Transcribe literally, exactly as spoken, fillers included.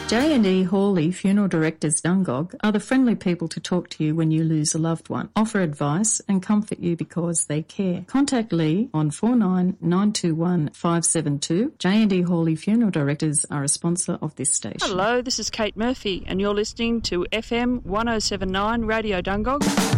J and E Hawley Funeral Directors Dungog are the friendly people to talk to you when you lose a loved one, offer advice and comfort you because they care. Contact Lee on four nine nine two one five seven two. J and E Hawley Funeral Directors are a sponsor of this station. Hello, this is Kate Murphy and you're listening to F M one oh seven point nine Radio Dungog.